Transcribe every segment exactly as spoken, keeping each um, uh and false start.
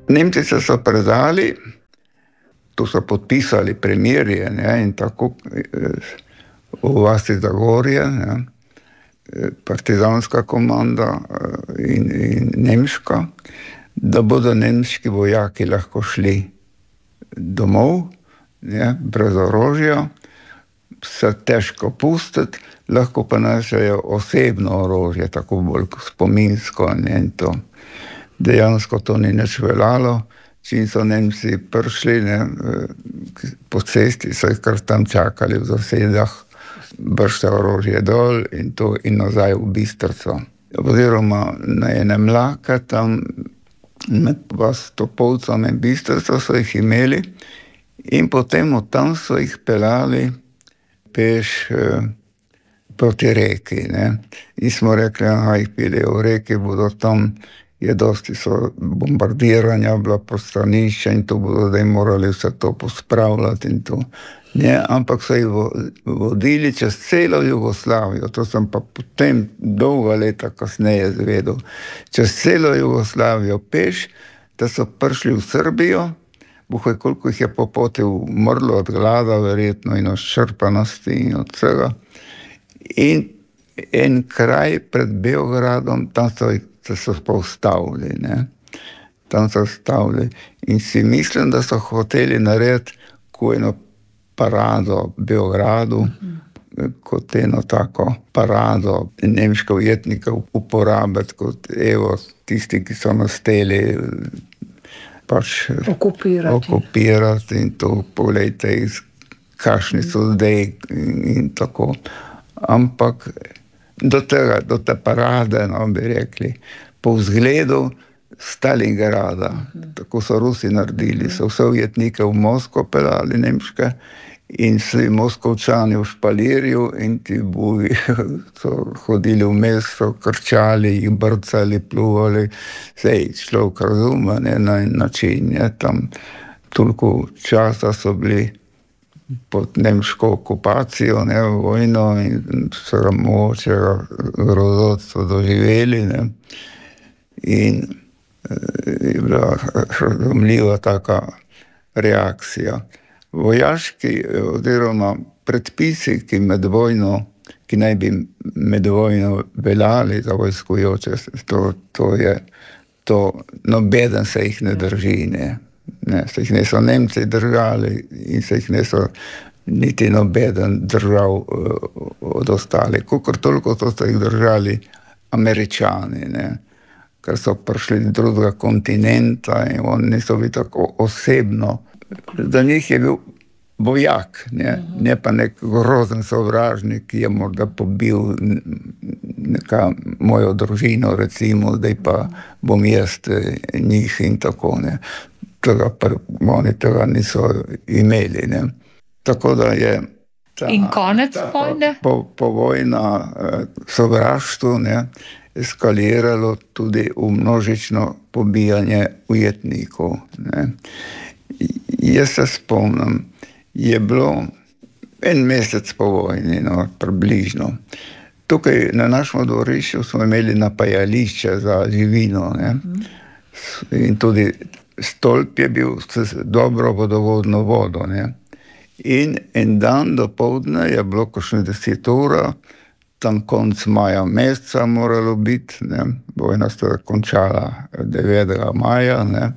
Nemci so se predali, tu so podpisali premirje, ne, in tako v vasi Zagorje, ne, partizanska komanda in, in nemška, da bodo nemški vojaki lahko šli domov, ne, brez orožja, se težko pustiti, lahko pa nosejo osebno orožje, tako bolj spominsko, ne, in to. Dejansko to ni nič veljalo, čim so Nemci prišli, ne, po cesti, so jih kar tam čakali v zasedah, bršte orožje dol in to in nazaj v Bistrico. Oziroma na ene mlake tam med vas Topolcem in Bistrico so jih imeli in potem od tam so jih pelali peš eh, proti reki, ne. In smo rekli, aha, jih peljejo v reki, bodo tam, je dosti so bombardiranja bila pristanišča in to bodo zdaj morali vse to pospravljati in to. Ne, ampak so jih vodili čez celo Jugoslavijo, to sem pa potem dolga leta kasneje zvedel, čez celo Jugoslavijo peš, da so prišli v Srbijo, bohaj koliko jih je po poti umrlo od glada verjetno in od ščrpanosti in od vsega. In en kraj pred Beogradom, tam so jih so pa ustavili, ne. Tam so ustavili in si mislim, da so hoteli narediti ko eno parado Beogradu, uh-huh. kot eno tako parado nemških ujetnikov uporabiti kot evo tisti, ki so nasteli pač okupirati. okupirati in to poglejte, kakšni so zdaj in, in tako. Ampak do tega, do te parade, no, bi rekli, po vzgledu Stalingrada, uh-huh. tako so Rusi naredili, so vse ujetnike v Moskvo pelali nemške in vsi Moskovčani v špalirju in ti buji so hodili v mesto, krčali, jih brcali, pluvali, sej človek razume, ne, na en način, je tam toliko časa so bili pod nemško okupacijo, ne, vojno in vsega mogočega grozotstva doživeli, ne, in je bila razumljiva taka reakcija. Vojaški oziroma predpisi, ki med vojno, ki naj bi med vojno veljali za vojskujoče, to, to je, to nobeden se jih ne drži, ne. Ne, se jih niso Nemci držali in se jih niso niti nobeden držal uh, od ostalih. Kakor toliko so se jih držali Američani, ne, ker so prišli z drugega kontinenta in oni niso bili tako osebno. Za njih je bil vojak, ne, uh-huh. ne pa nek grozen sovražnik, ki je morda pobil neka mojo družino, recimo, zdaj pa bom jaz njih in tako, ne. Tega pa oni tega niso imeli, ne. Tako da je ta, in konec vojne? Po, po vojna eh, sovraštvo, ne, eskaliralo tudi v množično pobijanje ujetnikov, ne. Jaz se spomnim, je bilo en mesec po vojni, no, približno. Tukaj na našem dvorišču smo imeli napajališče za živino, ne. In tudi stolp je bil s dobro vodovodno vodo, ne. In en dan dopoldne je bilo kakšne deset ura, tam konc maja meseca moralo biti, ne. Vojna sta končala devetega maja, ne.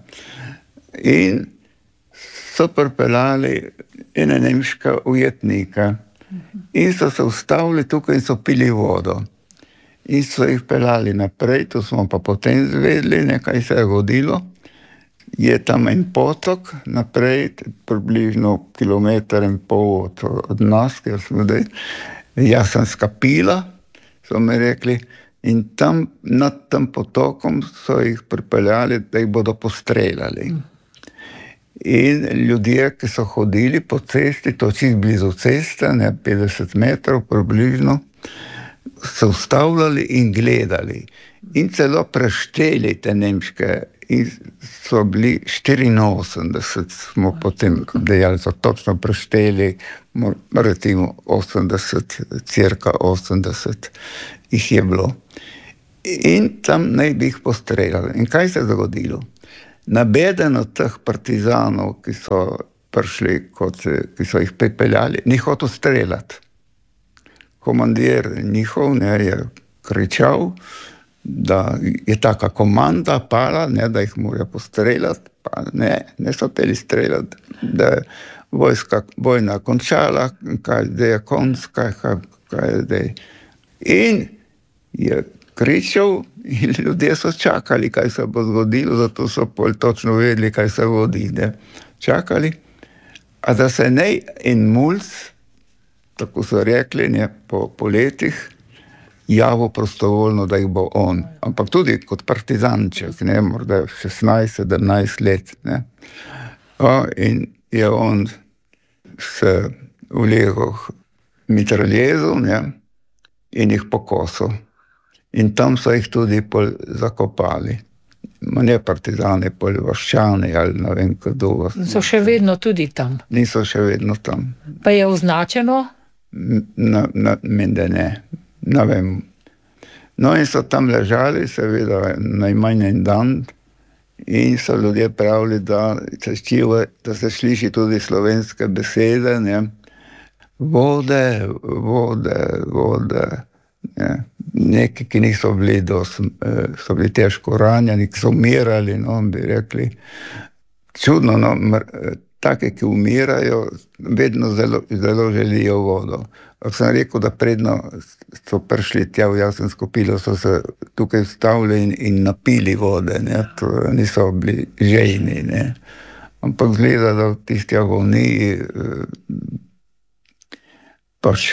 In so pripeljali ene nemške ujetnike in so se ustavili tukaj in so pili vodo. In so jih peljali naprej, to smo pa potem zvedeli, nekaj se je godilo. Je tam en potok naprej, približno kilometer in pol od, od nas, kjer smo zdaj. Jasenska pila, so mi rekli, in tam nad tem potokom so jih pripeljali, da jih bodo postreljali. In ljudje, ki so hodili po cesti, to čist blizu ceste, ne, petdeset metrov približno, so ustavljali in gledali. In celo prešteli te nemške, in so bili štiriinosemdeset, smo potem dejali, so točno prešteli, recimo osemdeset, cirka osemdeset jih je bilo. In tam naj bi jih postreljali. In kaj se je zgodilo? nobeden od teh partizanov, ki so prišli, kot, ki so jih pripeljali, ni hotel streljati. Komandir njihov, ne, je kričal, da je taka komanda pala, ne, da jih morajo postreljati, pa ne, ne so teli streljati, da je vojska, vojna končala, kaj zdaj je konc, kaj, kaj, kaj je zdaj. In je kričal in ljudje so čakali, kaj se bo zgodilo, zato so pol točno vedeli, kaj se vodi, ne. Čakali, a da se ne en mulc, tako so rekli, ne, po, po letih, javil prostovoljno, da jih bo on. Ampak tudi kot partizanček, ne, morda šestnajst sedemnajst let, ne. O, in je on se vlegel mitraljezu, ne, in jih pokosil. In tam so jih tudi pol zakopali. Ma ne partizani, pol vaščani ali ne vem kdo. So še vedno tudi tam? Niso še vedno tam. Pa je označeno? Na, na, mende ne. Ne vem. No in so tam ležali, seveda, najmanj en dan in so ljudje pravili, da se ščiva, da se sliši tudi slovenske besede, ne. Vode, vode, vode. Ne. Neki, ki niso bili, dos, so bili težko ranjeni, ki so umirali, no, bi rekli. Čudno, no, take, ki umirajo, vedno zelo, zelo želijo vodo. Ak sem rekel, da predno so prišli tja v Jasensko pilo, so se tukaj vstavili in, in napili vode, ne, to niso bili žejni, ne. Ampak gleda, da v tisti agoniji pač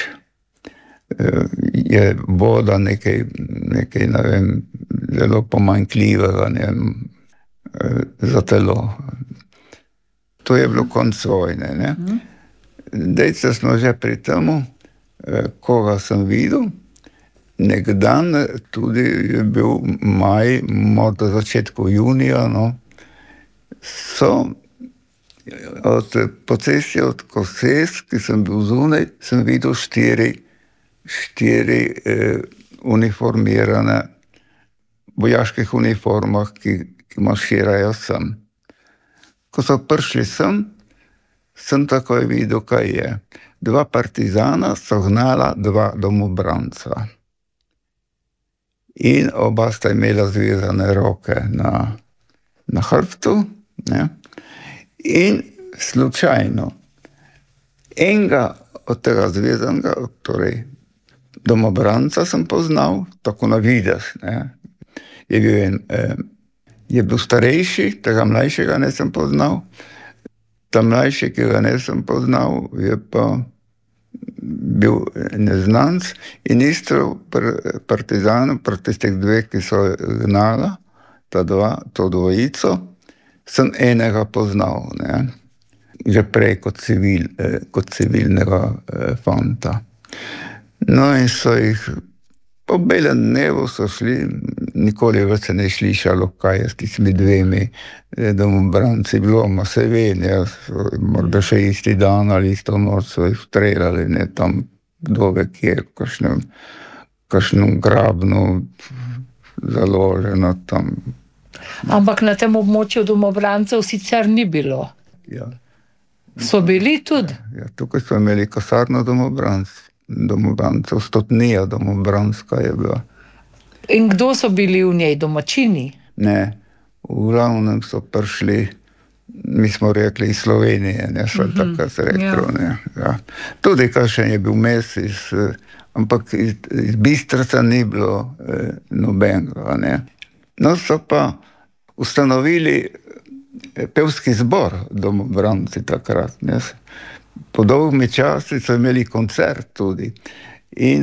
je voda nekaj, nekaj, ne vem, zelo pomanjkljivega, ne vem, za telo. To je bilo konc vojne, ne. Zdaj smo že pri temu, koga sem videl. Nekdan tudi je bil maj, morda začetku junija, no, so od, po cesti od Koses, ki sem bil zunaj, sem videl štiri štiri eh, uniformirane vojaških uniformah, ki, ki marširajo sem. Ko so prišli sem, sem takoj videl, kaj je. Dva partizana so gnala dva domobranca. In oba sta imela zvezane roke na, na hrbtu, ne? In slučajno enega od tega zvezanega, torej domobranca sem poznal, tako na videz, ne. Je bil en, eh, je bil starejši, tega mlajšega nisem poznal. Ta mlajši, ki ga nisem poznal, je pa bil neznanc in isto partizanov, proti tistih dveh, ki so gnala, ta dva, to dvojico, sem enega poznal, ne. Že prej kot, civil, eh, kot civilnega eh, fanta. No in so jih, po belem dnevu so šli, nikoli več se ne slišalo, kaj je s tistimi dvemi domobranci bilo, ma se ve, ne, morda še isti dan ali isto noč so jih streljali, ne, tam kdo ve kje, kakšnem, kakšnem grabnu založeno tam. Ampak na tem območju domobrancev sicer ni bilo. Ja. So bili tudi? Ja, tukaj so imeli kasarno domobrancev. domobrancev, stotnija domobranska je bila. In kdo so bili v njej, domačini? Ne, v glavnem so prišli, mi smo rekli iz Slovenije, ne, šlo mm-hmm. tako se reklo, ja. Ne. Ja. Tudi kakšen je bil mes iz, ampak iz, iz Bistrica ni bilo eh, nobenega, ne. No, so pa ustanovili pevski zbor domobranci takrat, ne. Po dolgimi časi so imeli koncert tudi in,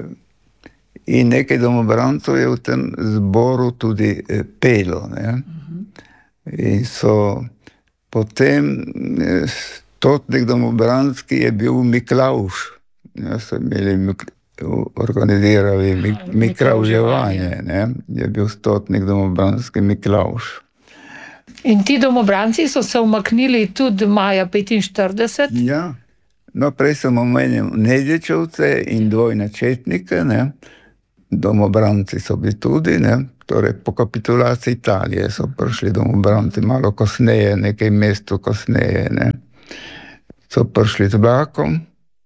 in nekaj domobrancov je v tem zboru tudi pelo, ne. In so potem stotnik domobranski je bil Miklavž, ne, so imeli organizirali miklavževanje, ne, je bil stotnik domobranski Miklavž. In ti domobranci so se umaknili tudi maja petinštirideset? Ja, no prej sem omenil Nedičevce in dvojne četnike, ne. Domobranci so bili tudi, ne. torej po kapitulaciji Italije so prišli domobranci, malo kasneje, nekaj mesto kasneje, ne. So prišli z vlakom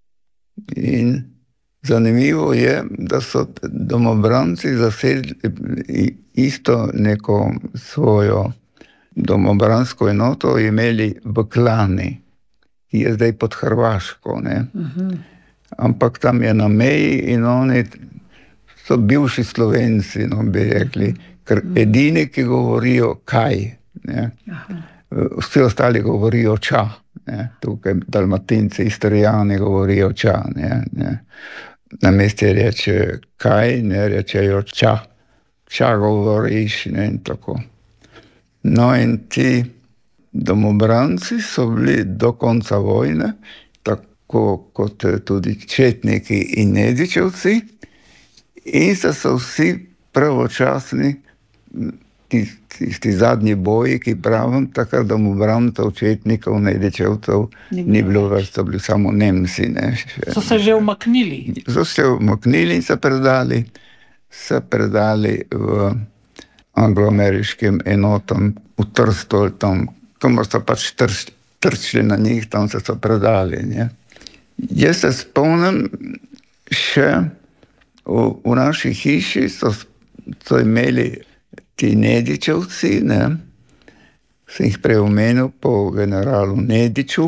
in zanimivo je, da so domobranci zasedli isto neko svojo domobransko enoto imeli v Klani, ki je zdaj pod Hrvaško, ne. Uh-huh. Ampak tam je na meji in oni so bivši Slovenci, no, bi rekli, ker edini, ki govorijo kaj, ne. Vsi ostali govorijo ča, ne. Tukaj Dalmatinci, Istrijani govorijo ča, ne, ne. Na mesti reče kaj, ne rečejo ča, ča govoriš, ne, in tako. No, in ti domobranci so bili do konca vojne, tako kot tudi četniki in Nedičevci, in so, so vsi pravočasni, tisti, tisti zadnji boji, ki pravim, takrat domobrantov, četnikov, Nedičevcev ni bilo več, so bili samo Nemci, ne. So se že umaknili? So se umaknili in se predali, se predali v anglo-ameriškim enotam v Trstu, tam, kamor so pač trč, trčili na njih, tam se so predali, ne. Jaz se spomnim še v, v naši hiši so, so imeli ti Nedičevci, ne, sem jih prej omenil po generalu Nediču,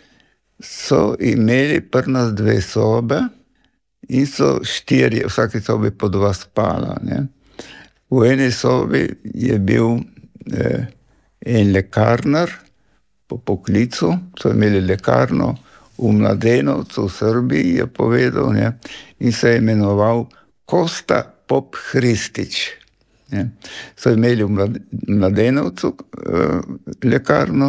so imeli pri nas dve sobe in so štiri, v vsaki sobi po dva spala, ne. V eni sobi je bil eh, en lekarnar po poklicu, so imeli lekarno v Mladenovcu v Srbiji, je povedal, ne, in se je imenoval Kosta Pop Hristič. Ne. So imeli v Mladenovcu eh, lekarno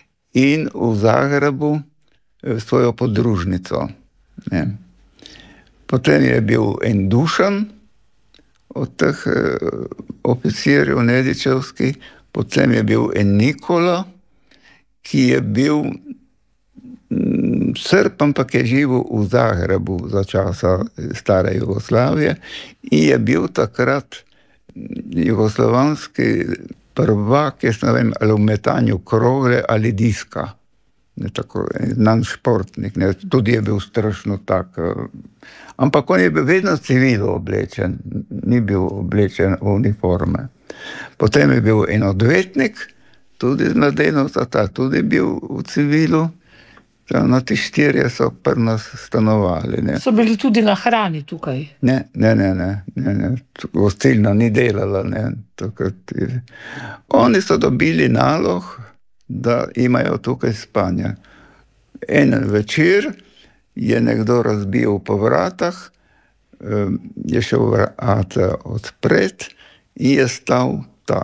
in v Zagrebu eh, svojo podružnico. Ne. Potem je bil en Dušan od teh eh, oficirjev Nedičevskih, potem je bil en Nikola, ki je bil mm, Srb, ampak je živel v Zagrebu za časa stare Jugoslavije in je bil takrat jugoslovanski prvak, jaz ne vem, ali v metanju krogle ali diska. Ne, tako, znan športnik, ne, tudi je bil strašno tak. Ampak on je bil vedno civilo oblečen, ni bil oblečen v uniforme. Potem je bil en odvetnik, tudi z Mladenovca, ta tudi bil v civilu. No, ti štirje so pri nas stanovali. Ne. So bili tudi na hrani tukaj? Ne, ne, ne, ne, ne, ne. Gostilna ni delala, ne. Takrat, oni so dobili nalog, da imajo tukaj spanje. En večer je nekdo razbil po vratah, je šel vrata odpret in je stal ta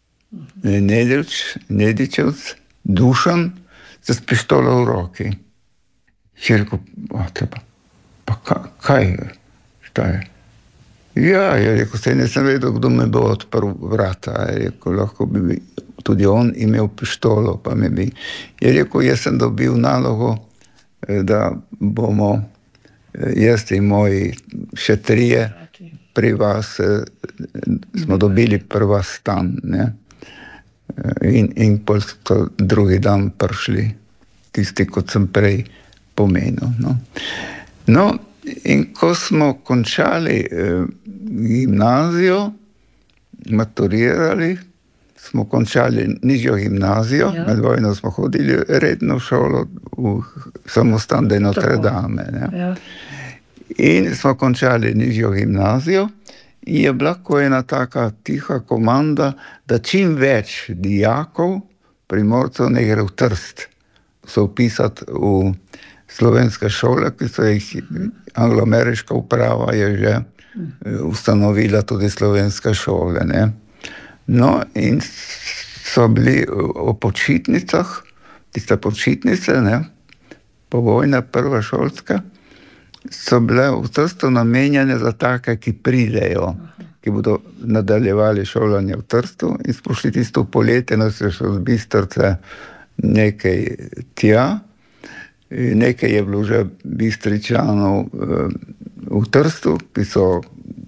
Nedič, Nedičevc, Dušan, s pištolo v roki. Je rekel, pa, pa kaj, šta je? Ja, je rekel, se nisem vedel, kdo me bo odprl vrata. Je rekel, lahko bi tudi on imel pištolo, pa me bi. Je rekel, jaz sem dobil nalogo, da bomo jaz in moji še trije pri vas, smo dobili pri vas stan, ne. In, in pol so drugi dan prišli, tisti, kot sem prej pomenil. No, no in ko smo končali eh, gimnazijo, maturirali, smo končali nižjo gimnazijo, ja. Med vojno smo hodili redno v šolo, v samostan de Notre Dame. Ne. Ja. In smo končali nižjo gimnazijo. In je bila ko ena taka tiha komanda, da čim več dijakov, Primorcev, ne gre v Trst, so upisati v slovenske šole, ki so jih anglo-ameriška uprava je že ustanovila tudi slovenske šole. Ne. No, in so bili o počitnicah, tiste počitnice, ne, povojna prva šolska, so bile v Trstu namenjene za take, ki pridejo, ki bodo nadaljevali šolanje v Trstu in spošli tisto poletje, no se še z Bistrce nekaj tja. Nekaj je bilo že Bistričanov v Trstu, ki so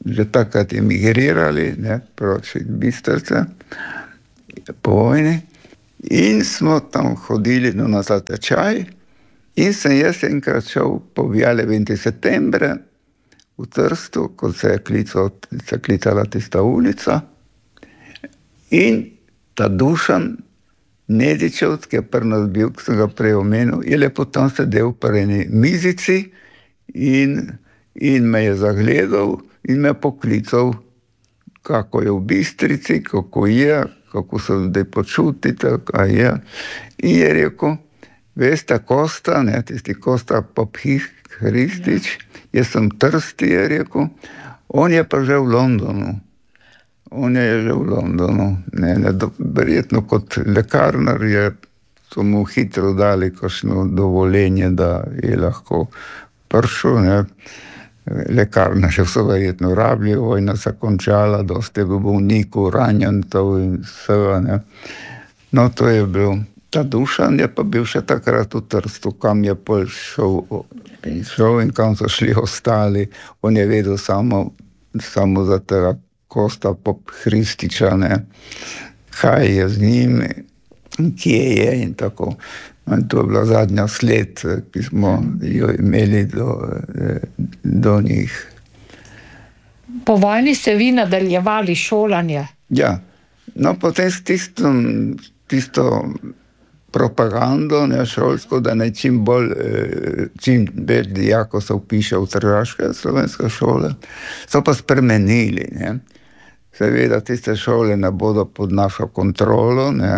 že takrat emigrirali, ne, proti Bistrice po vojni. In smo tam hodili no, na zatečaj in sem jaz enkrat šel po Viale venti settembre v Trstu, ko se je klical, se klicala tista ulica. In ta Dušan Nedičevc, ki je pri nas bil, ki sem ga prej omenil, je lepo tam sedel pri eni mizici in, in me je zagledal in me poklical, kako je v Bistrici, kako je, kako se zdaj počutite, kaj je. In je rekel, veste, Kosta, ne, tisti Kosta Pophih Hristič, jaz sem Trsti, je rekel, on je pa že v Londonu. On je že v Londonu. Ne, ne, do, verjetno kot lekarnar je, so mu hitro dali kakšno dovoljenje, da je lahko prišel, ne. Lekarna še so verjetno rabili, vojna se končala, dosti je bil bolnikov, ranjentov in vsega, ne. No, to je bil, ta Dušan je pa bil še takrat v Trstu, kam je pol šel, šel in kam so šli ostali. On je vedel samo, samo za tega Kosta Pophih Hrističa, ne, kaj je z njim, kje je in tako. In to je bila zadnja sled, ki smo jo imeli do, do njih. Po vojni ste vi nadaljevali šolanje? Ja, no potem s tisto, tisto propagando, ne, šolsko, da ne čim bolj, čim več dijakov se vpiše v tržaške slovenske šole, so pa spremenili, ne. Seveda tiste šole ne bodo pod našo kontrolo, ne,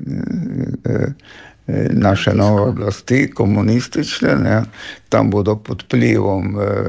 naše nove oblasti, komunistične, ne, tam bodo pod vplivom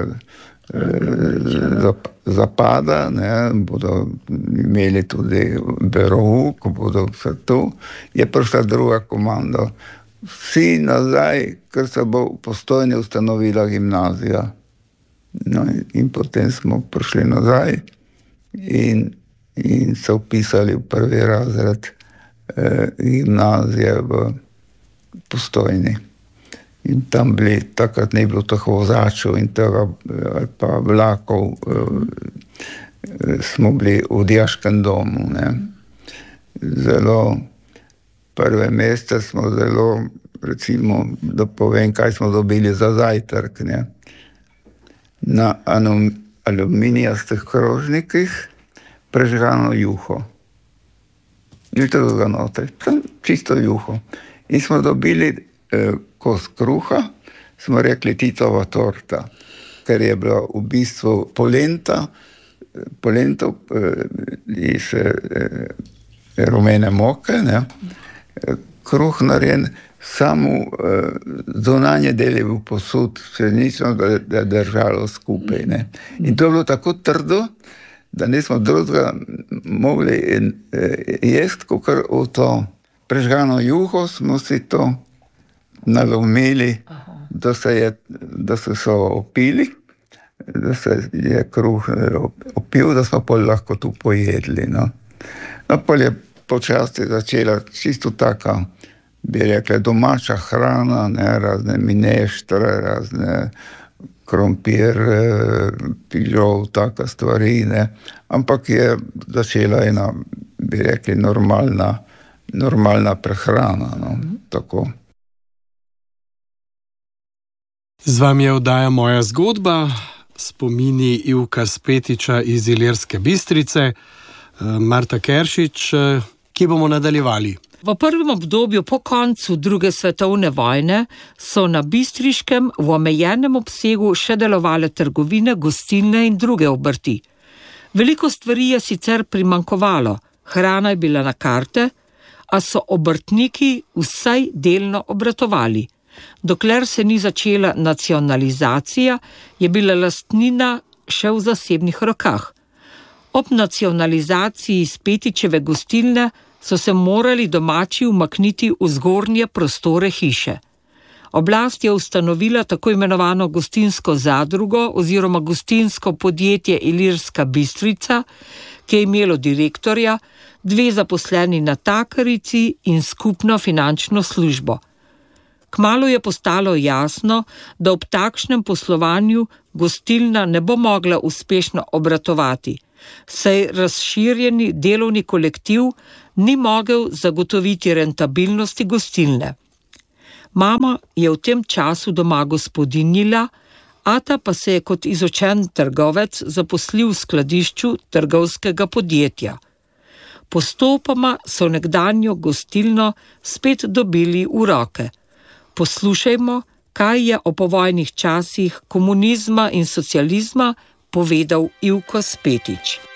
zapada, ne, bodo imeli tudi verouk, bodo vse to, je prišla druga komanda. Vsi nazaj, ker se bo v Postojni ustanovila gimnazija. No, in potem smo prišli nazaj in, in se vpisali v prvi razred eh, gimnazije v Postojni. In tam bili, takrat ne bilo tako vozačev in tega, ali pa vlakov, eh, smo bili v dijaškem domu, ne. Zelo, prve mesece smo zelo, recimo, da povem, kaj smo dobili za zajtrk, ne. Na aluminijastih krožnikih prežgano juho. Ni drugega noter, čisto juho. In smo dobili eh, kos kruha, smo rekli Titova torta, ker je bila v bistvu polenta, polento eh, iz eh, rumene moke, ne, kruh narejen, samo eh, zunanje del je bil posud, še nično, da, da je držalo skupaj, ne. In to je bilo tako trdo, da nismo drugega mogli eh, jesti, kakor v to prežgano juho smo si to nalomili, da se je, da se so opili, da se je kruh opil, da smo pol lahko tu pojedli, no. No, pol je počasi začela čisto taka, bi rekla, domača hrana, ne, razne mineštre, razne krompir, pižol, taka stvari, ne. Ampak je začela ena, bi rekli, normalna, normalna prehrana, no, tako. Z vami je oddaja Moja zgodba, spomini Ivka Spetiča iz Ilirske Bistrice. Marta Keršič, kje bomo nadaljevali? V prvem obdobju po koncu druge svetovne vojne so na Bistriškem v omejenem obsegu še delovale trgovine, gostilne in druge obrti. Veliko stvari je sicer primanjkovalo, hrana je bila na karte, a so obrtniki vsaj delno obratovali. Dokler se ni začela nacionalizacija, je bila lastnina še v zasebnih rokah. Ob nacionalizaciji Spetičeve gostilne so se morali domači umakniti v zgornje prostore hiše. Oblast je ustanovila tako imenovano gostinsko zadrugo oziroma gostinsko podjetje Ilirska Bistrica, ki je imelo direktorja, dve zaposleni natakarici in skupno finančno službo. Kmalu je postalo jasno, da ob takšnem poslovanju gostilna ne bo mogla uspešno obratovati, saj razširjeni delovni kolektiv ni mogel zagotoviti rentabilnosti gostilne. Mama je v tem času doma gospodinjila, ata pa se je kot izučen trgovec zaposlil v skladišču trgovskega podjetja. Postopoma so nekdanjo gostilno spet dobili v roke. Poslušajmo, kaj je o povojnih časih komunizma in socializma povedal Ivko Spetič.